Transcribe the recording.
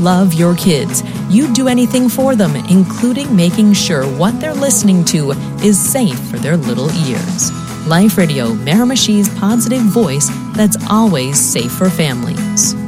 love your kids. You'd do anything for them, including making sure what they're listening to is safe for their little ears. Life Radio, Miramishi's positive voice that's always safe for families.